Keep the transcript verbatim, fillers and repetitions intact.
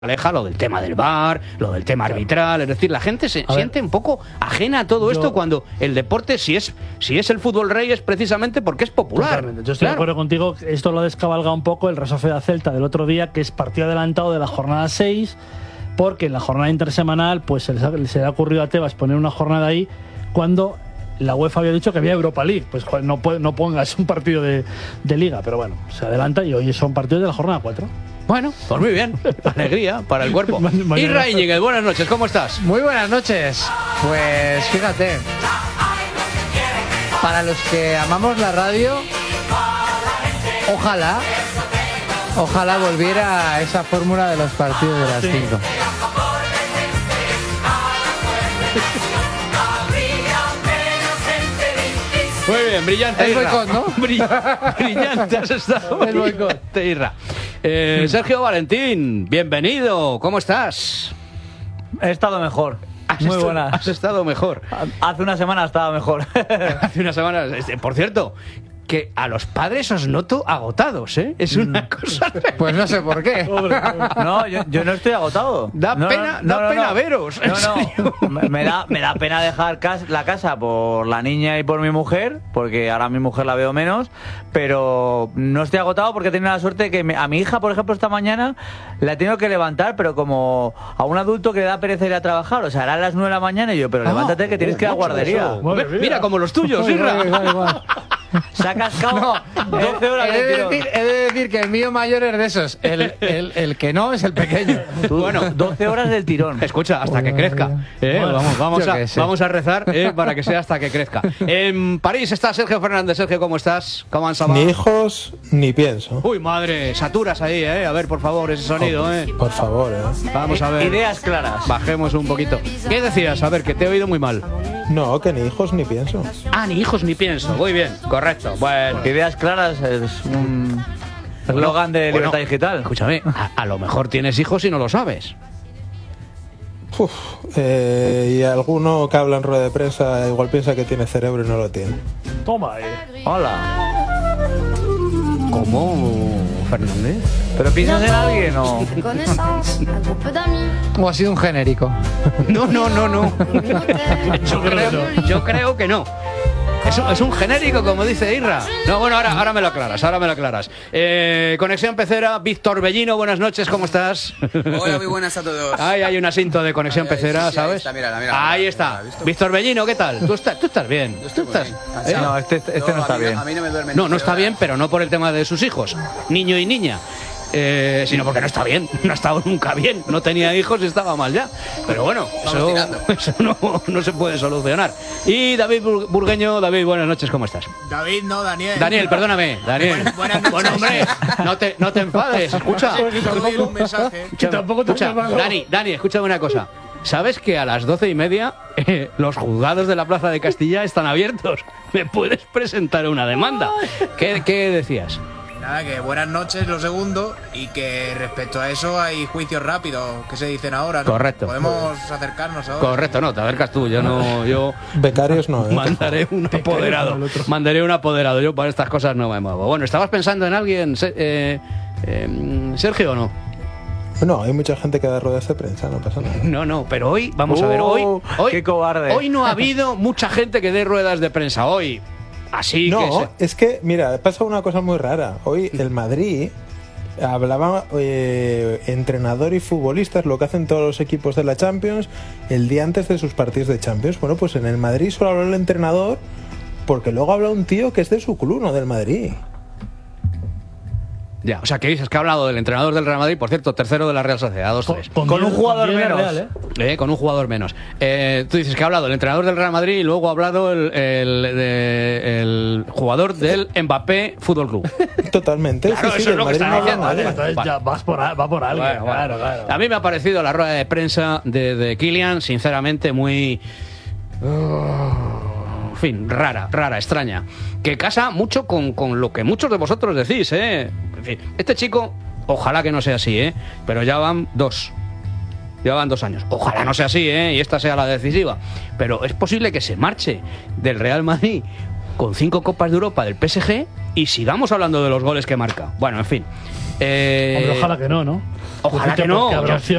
aleja lo del tema del V A R, lo del tema arbitral, es decir, la gente se a siente ver, un poco ajena a todo yo, esto cuando el deporte, si es si es el fútbol rey, es precisamente porque es popular. Totalmente. Yo estoy claro. de acuerdo contigo, esto lo descabalga un poco el Real Sociedad Celta del otro día, que es partido adelantado de la jornada seis, porque en la jornada intersemanal pues se, les, se le ha ocurrido a Tebas poner una jornada ahí cuando la UEFA había dicho que había Europa League. Pues no, no pongas un partido de, de Liga, pero bueno, se adelanta y hoy son partidos de la jornada cuatro. Bueno, pues muy bien. Alegría para el cuerpo. Isra Íñiguez, buenas noches, ¿cómo estás? Muy buenas noches. Pues fíjate, para los que amamos la radio, ojalá, ojalá volviera a esa fórmula de los partidos de las cinco. Muy bien, brillante. El boicot, ¿no? Brillante has estado. El boicot. Irra. Eh, Sergio Valentín, bienvenido. ¿Cómo estás? He estado mejor. ¿Has Muy est- buena. Has estado mejor. Hace una semana estaba mejor. Hace una semana. Por cierto, que a los padres os noto agotados, ¿eh? Es una cosa. Pues no sé por qué. No, yo, yo no estoy agotado. Da no, pena, no, da no, pena no. veros. No, no. Me, me da, me da pena dejar cas- la casa por la niña y por mi mujer, porque ahora a mi mujer la veo menos, pero no estoy agotado porque he tenido la suerte de que me, a mi hija, por ejemplo, esta mañana la he tenido que levantar, pero como a un adulto que le da pereza ir a trabajar, o sea, hará las nueve de la mañana y yo, pero ah, levántate que tienes que ir a la guardería. Mira, como los tuyos, Irra. Se ha cascado no, doce horas he, de de tirón. decir, he de decir que el mío mayor es de esos. El, el, el que no es el pequeño. Tú, bueno, doce horas del tirón. Escucha, hasta que crezca. ¿eh? Bueno, vamos, vamos, a, vamos a rezar ¿eh? para que sea hasta que crezca. En París está Sergio Fernández. Sergio, ¿cómo estás? ¿Cómo han Ni hijos ni pienso. Uy, madre, saturas ahí, ¿eh? A ver, por favor, ese sonido, oh, ¿eh? Por favor, ¿eh? Vamos a ver. Ideas claras. Bajemos un poquito. ¿Qué decías? A ver, que te he oído muy mal. No, que ni hijos ni pienso. Ah, ni hijos ni pienso. Muy bien, correcto. Bueno. Ideas claras es un eslogan de Libertad bueno, Digital. Escúchame, a, a lo mejor tienes hijos y no lo sabes. Uf, eh, y alguno que habla en rueda de prensa igual piensa que tiene cerebro y no lo tiene. Toma ahí. Hola. ¿Cómo, Fernández? ¿Pero piensas en alguien o...? ¿O ha sido un genérico? No, no, no, no. Yo creo, yo creo que no. Es un, es un genérico, como dice Irra. No, bueno, ahora, ahora me lo aclaras, ahora me lo aclaras. Eh, Conexión Pecera, Víctor Bellino, buenas noches, ¿cómo estás? Hola, muy buenas a todos. Ahí hay un asinto de Conexión Ay, Pecera, sí, sí, ¿sabes? Ahí está, mírala, mírala, ahí mírala, está. mírala, Víctor Bellino, ¿qué tal? ¿Tú estás, tú estás bien? Yo estoy ¿Tú estás? muy bien. ¿Eh? No, este, este no, no está a mí, bien. A mí no me duerme. No, no está bien, pero no por el tema de sus hijos, niño y niña. Eh, sino porque no está bien, no ha estado nunca bien, no tenía hijos y estaba mal ya. Pero bueno, eso, eso no, no se puede solucionar. Y David Burgueño, David, buenas noches, ¿cómo estás? David, no, Daniel. Daniel, perdóname, Daniel. Buenas, buenas noches. Bueno, hombre, no te, no te enfades, escucha. Tampoco, un mensaje. Que tampoco te escucha, Dani, Dani, escúchame una cosa. ¿Sabes que a las doce y media eh, los juzgados de la Plaza de Castilla están abiertos? ¿Me puedes presentar una demanda? ¿Qué, qué decías? Nada, que buenas noches, lo segundo, y que respecto a eso hay juicios rápidos que se dicen ahora, ¿no? Correcto. Podemos acercarnos ahora. Correcto, no, te acercas tú, yo no, yo Becarios no, ¿eh? mandaré un apoderado, mandaré un apoderado, yo para estas cosas no me muevo. Bueno, ¿estabas pensando en alguien, eh, eh, Sergio, o no? No, hay mucha gente que da ruedas de prensa, no pasa nada. No, no, pero hoy, vamos a ver, hoy, hoy, qué cobarde. Hoy no ha habido mucha gente que dé ruedas de prensa, hoy. Así no, que se... es que, mira, pasa una cosa muy rara. Hoy el Madrid hablaba eh, entrenador y futbolistas, lo que hacen todos los equipos de la Champions, el día antes de sus partidos de Champions. Bueno, pues en el Madrid solo habló el entrenador, porque luego habla un tío que es de su club, no del Madrid. Ya, o sea, que dices que ha hablado del entrenador del Real Madrid, por cierto, tercero de la Real Sociedad, dos tres. Con, Con diez, un jugador con diez menos. Real, ¿eh? Eh, con un jugador menos. Eh, tú dices que ha hablado el entrenador del Real Madrid y luego ha hablado el, el, de, el jugador del Mbappé Fútbol Club. Totalmente. Claro, sí, eso sí, es lo que Madrid está no habla diciendo, mal, ¿eh? ¿eh? Entonces Vale. ya vas por, va por alguien. Bueno, bueno. claro, claro. A mí me ha parecido la rueda de prensa de, de Kylian, sinceramente, muy... En fin, rara, rara, extraña. Que casa mucho con, con lo que muchos de vosotros decís, ¿eh? En fin, este chico, ojalá que no sea así, ¿eh? Pero ya van dos. Ya van dos años. Ojalá no sea así, ¿eh? Y esta sea la decisiva. Pero es posible que se marche del Real Madrid con cinco Copas de Europa del P S G y sigamos hablando de los goles que marca. Bueno, en fin. Eh, Hombre, ojalá que no, ¿no? Ojalá Decirte que no. porque habrá Yo- opción